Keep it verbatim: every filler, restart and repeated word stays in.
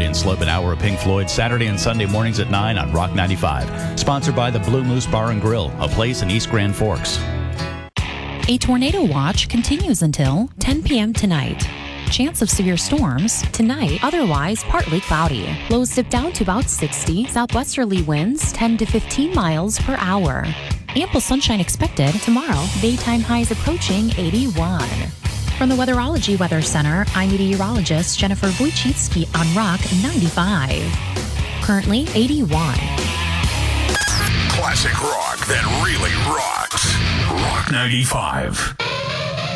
and Slope an hour of Pink Floyd Saturday and Sunday mornings at nine on Rock ninety-five. Sponsored by the Blue Moose Bar and Grill, a place in East Grand Forks. A tornado watch continues until ten p.m. tonight. Chance of severe storms tonight, otherwise partly cloudy. Lows dip down to about sixty. Southwesterly winds ten to fifteen miles per hour. Ample sunshine expected tomorrow. Daytime highs approaching eighty-one. From the Weatherology Weather Center, I'm meteorologist Jennifer Wojcicki on Rock ninety-five. Currently eighty-one. Classic rock that really rocks. Rock ninety-five.